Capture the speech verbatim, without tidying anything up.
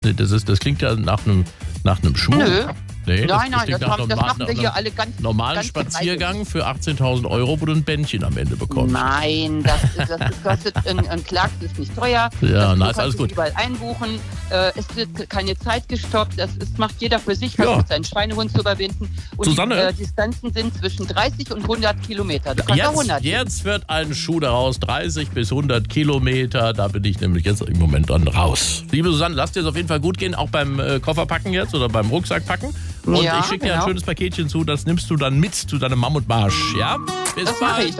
Nee, das, ist, das klingt ja nach einem, nach einem Schuh. Nö. Nee, das, Nein, nein, klingt das, nach haben, das normal- machen wir hier alle ganz normalen ganz Spaziergang für achtzehntausend Euro, wo du ein Bändchen am Ende bekommst. Nein, das, das, das kostet ein, ein Klacks, ist nicht teuer. Ja, das, na, du ist alles kannst gut. es überall einbuchen. Äh, es wird keine Zeit gestoppt. Das, das macht jeder für sich, Ja. versucht seinen Schweinehund zu überwinden. Und Susanne? die äh, Distanzen sind zwischen dreißig und hundert Kilometer. Du kannst auch Jetzt, hundert. jetzt wird ein Schuh daraus, dreißig bis hundert Kilometer. Da bin ich nämlich jetzt im Moment dann raus. Liebe Susanne, lass dir es auf jeden Fall gut gehen, auch beim äh, Kofferpacken jetzt oder beim Rucksackpacken. Und Ja, ich schicke dir ein genau. schönes Paketchen zu, das nimmst du dann mit zu deinem Mammutmarsch. Ja? Bis Das mache bald. ich.